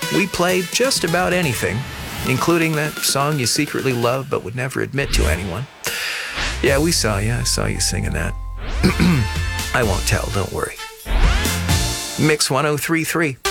We play just about anything, including that song you secretly love but would never admit to anyone. Yeah, we saw you. I saw you singing that. I won't tell, don't worry. Mix 1033.